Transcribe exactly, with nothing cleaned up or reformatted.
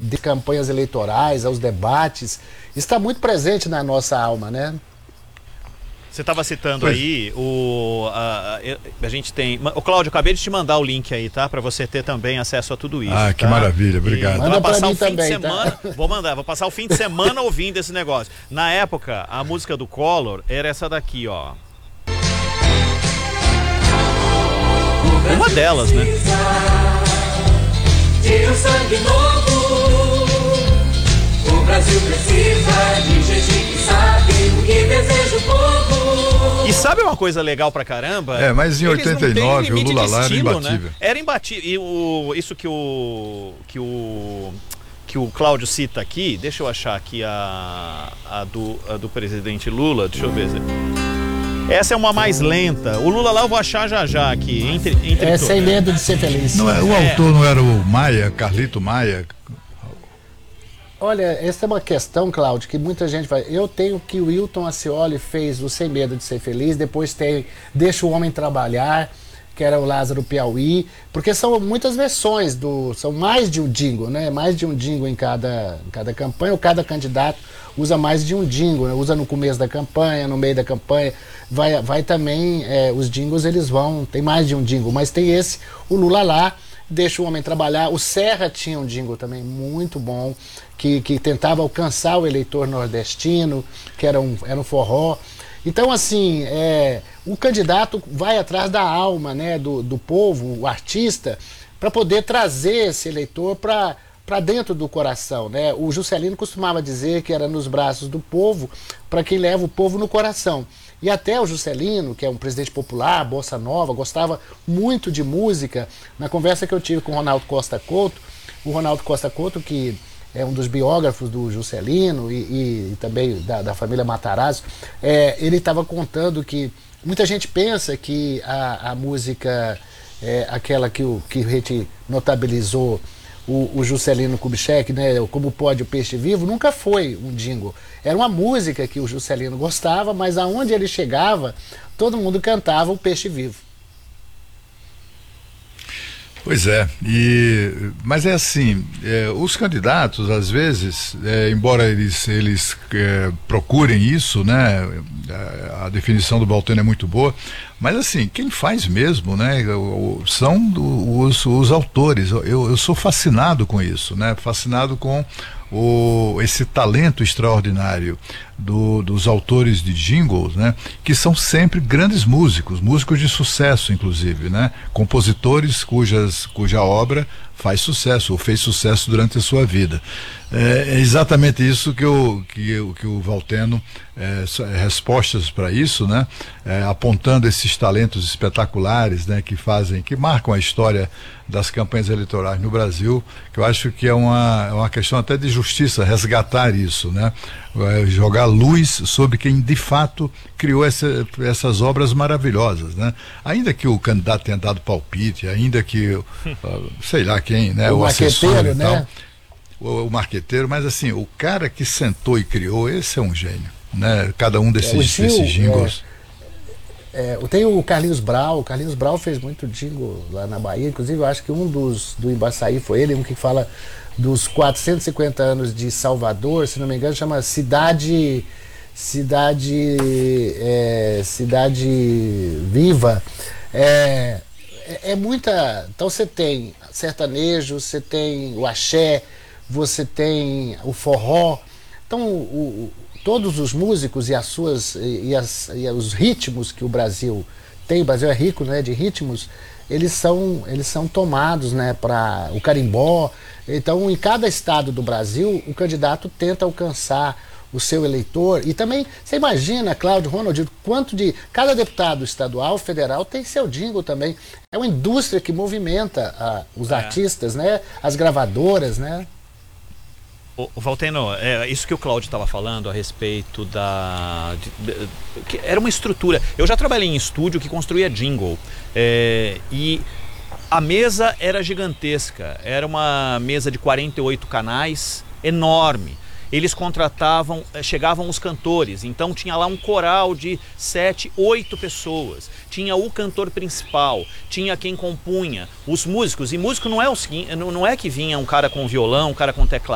de campanhas eleitorais, aos debates, está muito presente na nossa alma, né? Você estava citando pois. aí o a, a gente tem o Cláudio, acabei de te mandar o link aí, tá, para você ter também acesso a tudo isso. Ah, tá? que maravilha, obrigado. E Manda vai passar mim o fim também, de semana, tá? Vou mandar, vou passar o fim de semana ouvindo esse negócio. Na época, a música do Collor era essa daqui, ó. Uma delas, né? De um sangue novo, o Brasil precisa de gente que sabe o que deseja o povo. E sabe uma coisa legal pra caramba? É, mas em oitenta e nove o Lula lá era imbatível. Né? Era imbatível. E o, isso que o, que o que o Cláudio cita aqui, deixa eu achar aqui a, a, do, a do presidente Lula, deixa eu ver. Essa é uma mais lenta. O Lula lá eu vou achar já já aqui. Entre, entre é Sem Medo de Ser Feliz. Não é, o é. autor não era o Maia, Carlito Maia? Olha, essa é uma questão, Cláudio, que muita gente vai... Eu tenho que o Wilton Ascioli fez o Sem Medo de Ser Feliz, depois tem Deixa o Homem Trabalhar, que era o Lázaro Piauí, porque são muitas versões, do, são mais de um jingle, né? Mais de um jingle em cada, em cada campanha, ou cada candidato usa mais de um jingle, né? Usa no começo da campanha, no meio da campanha, vai, vai também, é, os jingles eles vão, tem mais de um jingle, mas tem esse, o Lula lá, Deixa o Homem Trabalhar. O Serra tinha um jingle também muito bom, que, que tentava alcançar o eleitor nordestino, que era um, era um forró. Então, assim, é, o candidato vai atrás da alma, né, do, do povo, o artista, para poder trazer esse eleitor para para dentro do coração, né? O Juscelino costumava dizer que era nos braços do povo, para quem leva o povo no coração. E até o Juscelino, que é um presidente popular, bossa nova, gostava muito de música. Na conversa que eu tive com o Ronaldo Costa Couto, o Ronaldo Costa Couto, que é um dos biógrafos do Juscelino e, e, e também da, da família Matarazzo, é, ele estava contando que muita gente pensa que a, a música, é, aquela que, o, que a gente notabilizou, O, o Juscelino Kubitschek, né, Como Pode o Peixe Vivo, nunca foi um jingle. Era uma música que o Juscelino gostava, mas aonde ele chegava, todo mundo cantava o Peixe Vivo. Pois é, e, mas é assim, é, os candidatos, às vezes, é, embora eles, eles é, procurem isso, né, a, a definição do Valtênio é muito boa, mas assim, quem faz mesmo, né, são os, os autores. Eu, eu sou fascinado com isso, né, fascinado com o, esse talento extraordinário do, dos autores de jingles, né, que são sempre grandes músicos, músicos de sucesso, inclusive, né, compositores cujas, cuja obra faz sucesso, ou fez sucesso durante a sua vida. É, é exatamente isso que, eu, que, eu, que o Valtênio, é, respostas para isso, né, é, apontando esses talentos espetaculares, né, que fazem, que marcam a história das campanhas eleitorais no Brasil, que eu acho que é uma, é uma questão até de justiça resgatar isso, né, é, jogar luz sobre quem de fato criou essa, essas obras maravilhosas, né, ainda que o candidato tenha dado palpite, ainda que, uh, sei lá quem, né, o, o assessor e tal, né? O, o marqueteiro, mas assim, o cara que sentou e criou, esse é um gênio, né? Cada um desses, é, Gil, desses jingles. É, é, tem o Carlinhos Brau, o Carlinhos Brau fez muito jingle lá na Bahia, inclusive eu acho que um dos do Embaçaí foi ele, um que fala dos quatrocentos e cinquenta anos de Salvador, se não me engano, chama Cidade Cidade é, Cidade Viva. É, é, é muita. Então você tem sertanejo, você tem o axé, você tem o forró. Então o, o, todos os músicos e as suas e, as, e os ritmos que o Brasil tem, o Brasil é rico, né, de ritmos, eles são, eles são tomados, né, para o carimbó. Então em cada estado do Brasil o candidato tenta alcançar o seu eleitor. E também, você imagina, Cláudio, Ronald, quanto de... Cada deputado estadual, federal, tem seu jingle também. É uma indústria que movimenta a, os é. artistas, né? As gravadoras, né? O, o Valtênio, é, isso que o Cláudio estava falando a respeito da... De, de, que era uma estrutura. Eu já trabalhei em estúdio que construía jingle. É, e a mesa era gigantesca. Era uma mesa de quarenta e oito canais, enorme. Eles contratavam, chegavam os cantores, então tinha lá um coral de sete, oito pessoas, tinha o cantor principal, tinha quem compunha, os músicos, e músico não é o seguinte, não é que vinha um cara com violão, um cara com teclado.